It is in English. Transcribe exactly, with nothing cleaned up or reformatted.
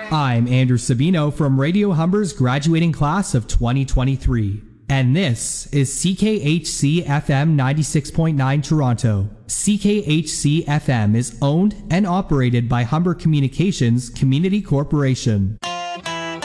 I'm Andrew Sabino from Radio Humber's graduating class of twenty twenty-three. And this is C K H C F M ninety-six point nine Toronto. C K H C F M is owned and operated by Humber Communications Community Corporation.